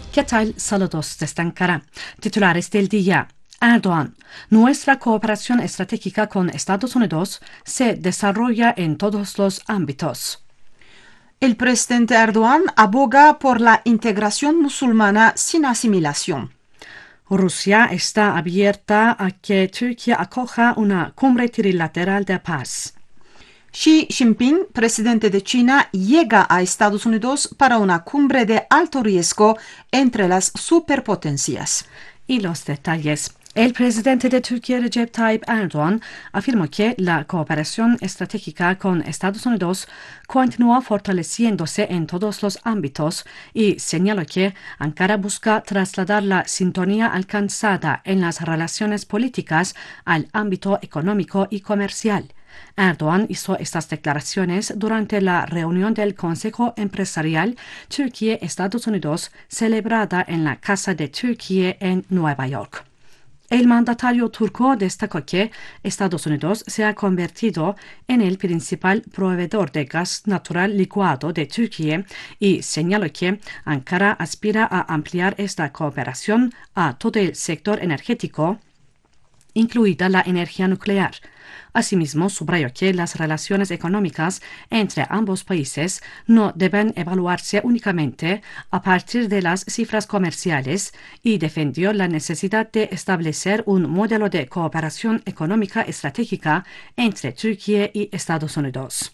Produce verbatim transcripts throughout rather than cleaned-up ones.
¿Qué tal? Saludos desde Ankara. Titulares del día. Erdoğan. Nuestra cooperación estratégica con Estados Unidos se desarrolla en todos los ámbitos. El presidente Erdoğan aboga por la integración musulmana sin asimilación. Rusia está abierta a que Turquía acoja una cumbre trilateral de paz. Xi Jinping, presidente de China, llega a Estados Unidos para una cumbre de alto riesgo entre las superpotencias. Y los detalles. El presidente de Turquía, Recep Tayyip Erdoğan, afirmó que la cooperación estratégica con Estados Unidos continúa fortaleciéndose en todos los ámbitos y señaló que Ankara busca trasladar la sintonía alcanzada en las relaciones políticas al ámbito económico y comercial. Erdoğan hizo estas declaraciones durante la reunión del Consejo Empresarial Turquía-Estados Unidos celebrada en la Casa de Turquía en Nueva York. El mandatario turco destacó que Estados Unidos se ha convertido en el principal proveedor de gas natural licuado de Turquía y señaló que Ankara aspira a ampliar esta cooperación a todo el sector energético, incluida la energía nuclear. Asimismo, subrayó que las relaciones económicas entre ambos países no deben evaluarse únicamente a partir de las cifras comerciales y defendió la necesidad de establecer un modelo de cooperación económica estratégica entre Turquía y Estados Unidos.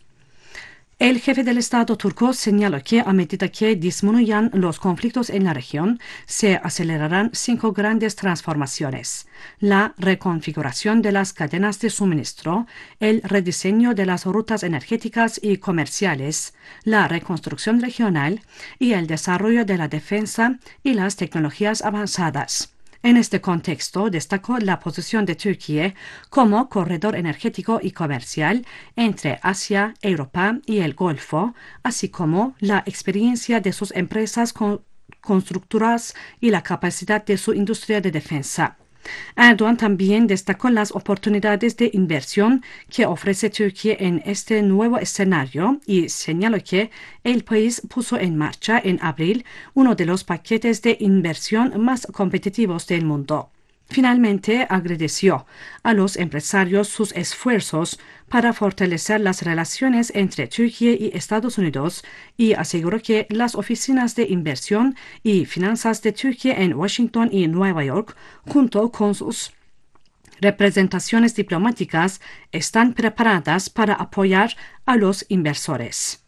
El jefe del Estado turco señaló que a medida que disminuyan los conflictos en la región, se acelerarán cinco grandes transformaciones: la reconfiguración de las cadenas de suministro, el rediseño de las rutas energéticas y comerciales, la reconstrucción regional y el desarrollo de la defensa y las tecnologías avanzadas. En este contexto, destacó la posición de Turquía como corredor energético y comercial entre Asia, Europa y el Golfo, así como la experiencia de sus empresas con- constructoras y la capacidad de su industria de defensa. Erdoğan también destacó las oportunidades de inversión que ofrece Turquía en este nuevo escenario y señaló que el país puso en marcha en abril uno de los paquetes de inversión más competitivos del mundo. Finalmente, agradeció a los empresarios sus esfuerzos para fortalecer las relaciones entre Turquía y Estados Unidos y aseguró que las oficinas de inversión y finanzas de Turquía en Washington y Nueva York, junto con sus representaciones diplomáticas, están preparadas para apoyar a los inversores.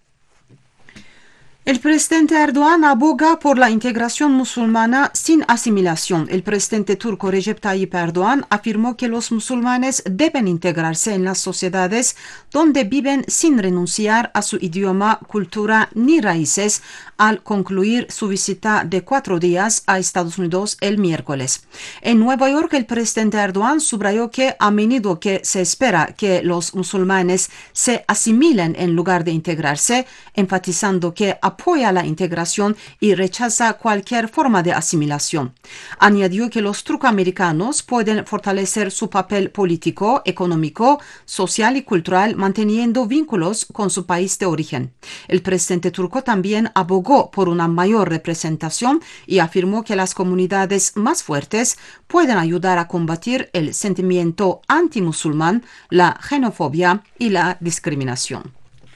El presidente Erdoğan aboga por la integración musulmana sin asimilación. El presidente turco Recep Tayyip Erdoğan afirmó que los musulmanes deben integrarse en las sociedades donde viven sin renunciar a su idioma, cultura ni raíces al concluir su visita de cuatro días a Estados Unidos el miércoles. En Nueva York, el presidente Erdoğan subrayó que a menudo que se espera que los musulmanes se asimilen en lugar de integrarse, enfatizando que apoya la integración y rechaza cualquier forma de asimilación. Añadió que los turcoamericanos pueden fortalecer su papel político, económico, social y cultural manteniendo vínculos con su país de origen. El presidente turco también abogó por una mayor representación y afirmó que las comunidades más fuertes pueden ayudar a combatir el sentimiento antimusulmán, la xenofobia y la discriminación.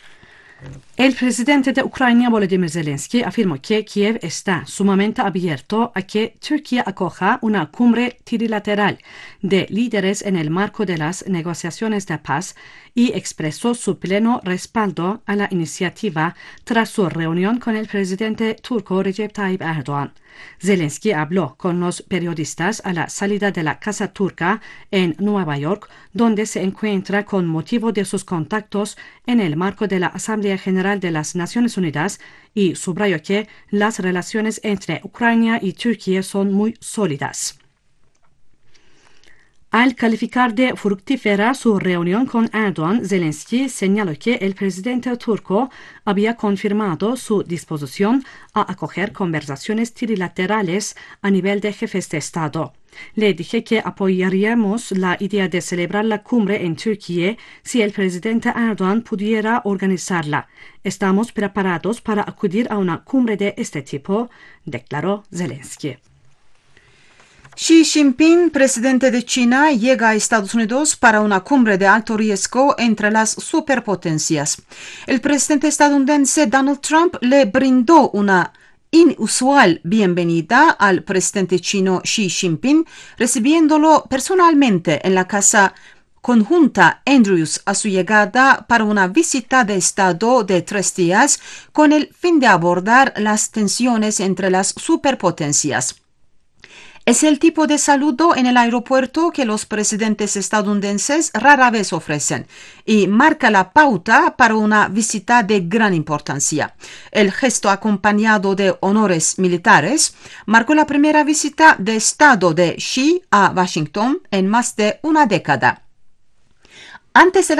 El presidente de Ucrania, Volodymyr Zelensky, afirmó que Kiev está sumamente abierto a que Turquía acoja una cumbre trilateral de líderes en el marco de las negociaciones de paz y expresó su pleno respaldo a la iniciativa tras su reunión con el presidente turco Recep Tayyip Erdoğan. Zelensky habló con los periodistas a la salida de la Casa Turca en Nueva York, donde se encuentra con motivo de sus contactos en el marco de la Asamblea General de las Naciones Unidas y subrayó que las relaciones entre Ucrania y Turquía son muy sólidas. Al calificar de fructífera su reunión con Erdogan, Zelensky señaló que el presidente turco había confirmado su disposición a acoger conversaciones trilaterales a nivel de jefes de Estado. Le dije que apoyaríamos la idea de celebrar la cumbre en Turquía si el presidente Erdogan pudiera organizarla. Estamos preparados para acudir a una cumbre de este tipo, declaró Zelensky. Xi Jinping, presidente de China, llega a Estados Unidos para una cumbre de alto riesgo entre las superpotencias. El presidente estadounidense Donald Trump le brindó una inusual bienvenida al presidente chino Xi Jinping, recibiéndolo personalmente en la casa conjunta Andrews a su llegada para una visita de Estado de tres días con el fin de abordar las tensiones entre las superpotencias. Es el tipo de saludo en el aeropuerto que los presidentes estadounidenses rara vez ofrecen y marca la pauta para una visita de gran importancia. El gesto acompañado de honores militares marcó la primera visita de Estado de Xi a Washington en más de una década. Antes de la